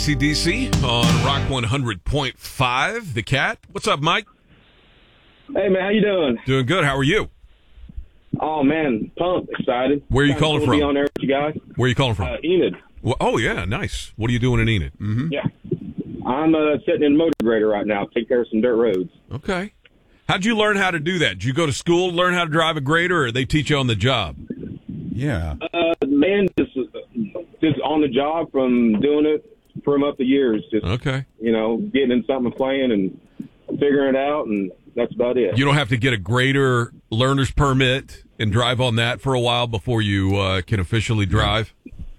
CDC on Rock 100.5. The Cat. What's up, Mike? Hey, man, how you doing? Doing good. How are you? Oh, man, pumped, excited. Where are you calling from? Be on there with you guys. Where are you calling from? Enid. Well, oh, yeah, nice. What are you doing in Enid? Mm-hmm. Yeah. I'm sitting in a motor grader right now, taking care of some dirt roads. Okay. How'd you learn how to do that? Did you go to school to learn how to drive a grader, or they teach you on the job? Yeah. Man, just on the job from doing it from up the years. Just, okay. Getting in something, playing, and figuring it out, and that's about it. You don't have to get a grader learner's permit and drive on that for a while before you can officially drive?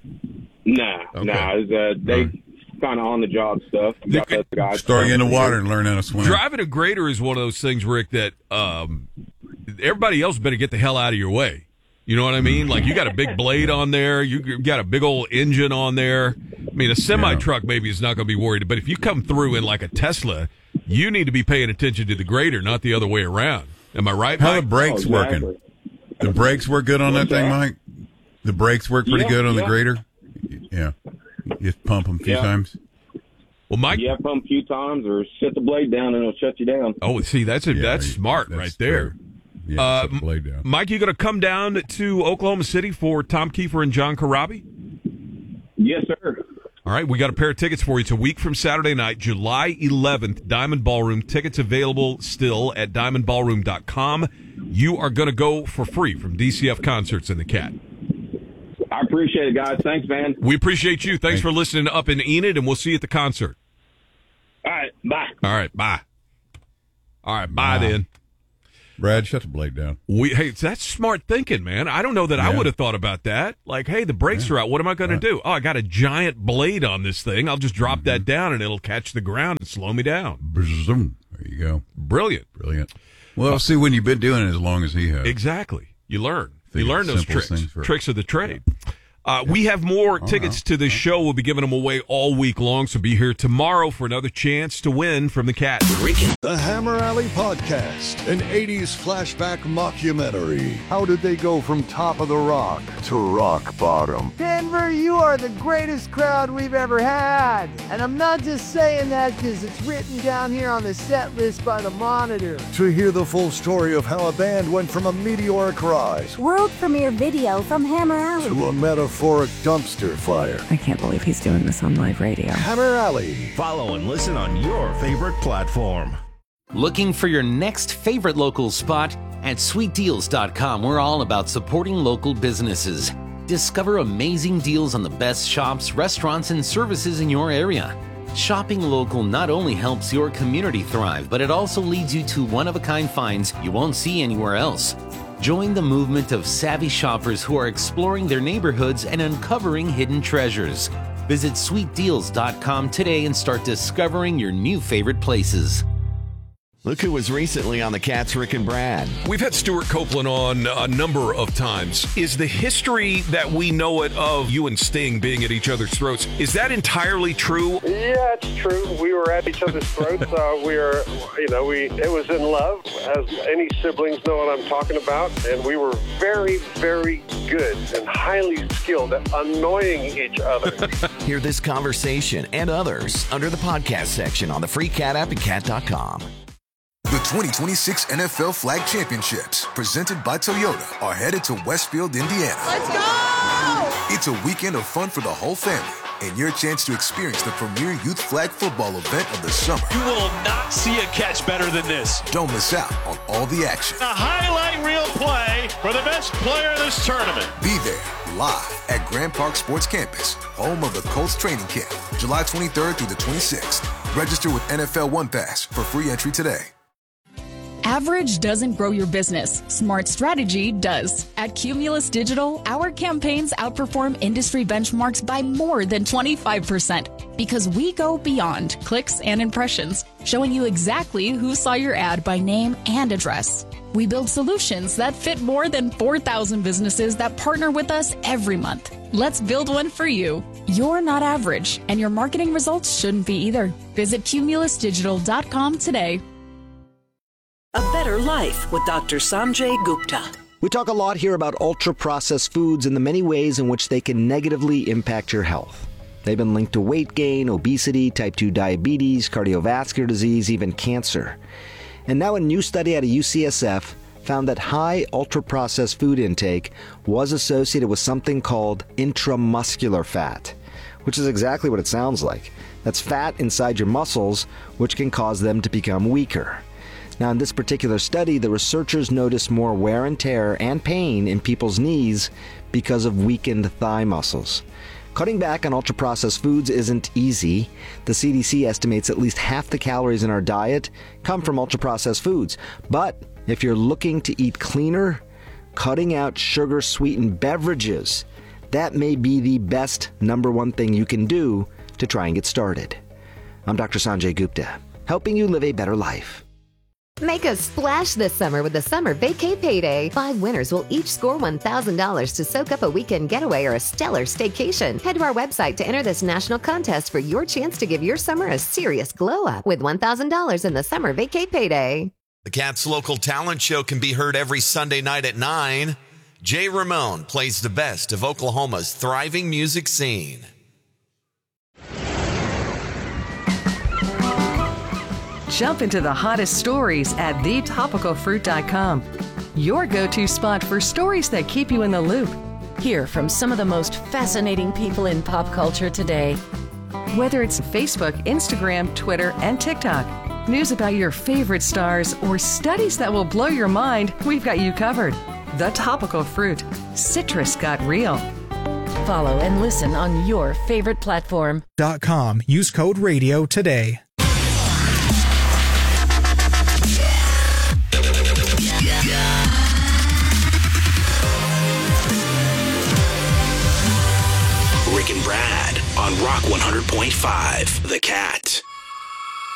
Nah. They kind of on-the-job stuff. Start in the water and learn how to swim. Driving a grader is one of those things, Rick, that everybody else better get the hell out of your way. You know what I mean? Like, you got a big blade on there. You got a big old engine on there. I mean, a semi-truck maybe is not going to be worried. But if you come through in like a Tesla, you need to be paying attention to the grader, not the other way around. Am I right, Mike? How the brakes working? The brakes work good on that thing, Mike? The brakes work pretty good on the grader? Yeah. You just pump them a few times? Well, Mike, yeah, pump a few times or set the blade down and it'll shut you down. Oh, see, that's smart right there. Yeah, set the blade down. Mike, you going to come down to Oklahoma City for Tom Kiefer and John Corabi? Yes, sir. All right, we got a pair of tickets for you. It's a week from Saturday night, July 11th, Diamond Ballroom. Tickets available still at diamondballroom.com. You are going to go for free from DCF Concerts and the Cat. I appreciate it, guys. Thanks, man. We appreciate you. Thanks for listening to Up in Enid, and we'll see you at the concert. All right, bye. All right, bye. All right, bye then. Brad, shut the blade down. Hey, that's smart thinking, man. I don't know that I would have thought about that. Like, hey, the brakes are out. What am I going to do? Oh, I got a giant blade on this thing. I'll just drop that down, and it'll catch the ground and slow me down. There you go. Brilliant. Well, see, when you've been doing it as long as he has. Exactly. You learn. You learn those tricks of the trade. We have more tickets to this show. We'll be giving them away all week long, so be here tomorrow for another chance to win from the Cat. The Hammer Alley Podcast, an 80s flashback mockumentary. How did they go from top of the rock to rock bottom? Denver, you are the greatest crowd we've ever had. And I'm not just saying that because it's written down here on the set list by the Monitor. To hear the full story of how a band went from a meteoric rise, world premiere video from Hammer Alley, to a metaphoric dumpster fire. I can't believe he's doing this on live radio. Hammer Alley. Follow and listen on your favorite platform. Looking for your next favorite local spot? At sweetdeals.com, we're all about supporting local businesses. Discover amazing deals on the best shops, restaurants, and services in your area. Shopping local not only helps your community thrive, but it also leads you to one-of-a-kind finds you won't see anywhere else. Join the movement of savvy shoppers who are exploring their neighborhoods and uncovering hidden treasures. Visit sweetdeals.com today and start discovering your new favorite places. Look who was recently on the Cat's Rick and Brad. We've had Stuart Copeland on a number of times. Is the history that we know it of you and Sting being at each other's throats, is that entirely true? Yeah, it's true. We were at each other's throats. It was in love, as any siblings know what I'm talking about. And we were very, very good and highly skilled at annoying each other. Hear this conversation and others under the podcast section on the free Cat app and cat.com. The 2026 NFL Flag Championships, presented by Toyota, are headed to Westfield, Indiana. Let's go! It's a weekend of fun for the whole family and your chance to experience the premier youth flag football event of the summer. You will not see a catch better than this. Don't miss out on all the action. A highlight reel play for the best player of this tournament. Be there live at Grand Park Sports Campus, home of the Colts training camp, July 23rd through the 26th. Register with NFL One Pass for free entry today. Average doesn't grow your business. Smart strategy does. At Cumulus Digital, our campaigns outperform industry benchmarks by more than 25% because we go beyond clicks and impressions, showing you exactly who saw your ad by name and address. We build solutions that fit more than 4,000 businesses that partner with us every month. Let's build one for you. You're not average, and your marketing results shouldn't be either. Visit cumulusdigital.com today. A Better Life with Dr. Sanjay Gupta. We talk a lot here about ultra-processed foods and the many ways in which they can negatively impact your health. They've been linked to weight gain, obesity, type 2 diabetes, cardiovascular disease, even cancer. And now a new study out of UCSF found that high ultra-processed food intake was associated with something called intramuscular fat, which is exactly what it sounds like. That's fat inside your muscles, which can cause them to become weaker. Now, in this particular study, the researchers noticed more wear and tear and pain in people's knees because of weakened thigh muscles. Cutting back on ultra-processed foods isn't easy. The CDC estimates at least half the calories in our diet come from ultra-processed foods. But if you're looking to eat cleaner, cutting out sugar-sweetened beverages, that may be the best #1 thing you can do to try and get started. I'm Dr. Sanjay Gupta, helping you live a better life. Make a splash this summer with the Summer Vacay Payday. 5 winners will each score $1,000 to soak up a weekend getaway or a stellar staycation. Head to our website to enter this national contest for your chance to give your summer a serious glow up with $1,000 in the Summer Vacay Payday. The Cat's Local Talent Show can be heard every Sunday night at 9. Jay Ramone plays the best of Oklahoma's thriving music scene. Jump into the hottest stories at thetopicalfruit.com. Your go-to spot for stories that keep you in the loop. Hear from some of the most fascinating people in pop culture today. Whether it's Facebook, Instagram, Twitter, and TikTok, news about your favorite stars, or studies that will blow your mind, we've got you covered. The Topical Fruit. Citrus got real. Follow and listen on your favorite platform. .com. Use code RADIO today. Rick and Brad on Rock 100.5, The Cat.